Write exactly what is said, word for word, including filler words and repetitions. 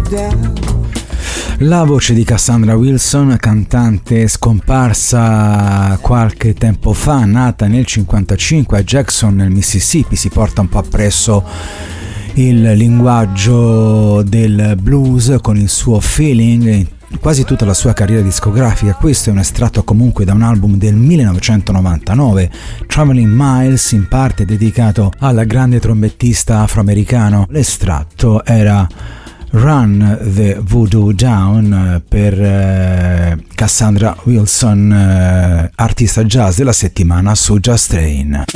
La voce di Cassandra Wilson, cantante scomparsa qualche tempo fa, nata nel cinquantacinque a Jackson nel Mississippi, si porta un po' appresso il linguaggio del blues con il suo feeling in quasi tutta la sua carriera discografica. Questo è un estratto comunque da un album del millenovecentonovantanove, Traveling Miles, in parte dedicato al grande trombettista afroamericano. L'estratto era Run the Voodoo Down per eh, Cassandra Wilson, eh, artista jazz della settimana su Just Train.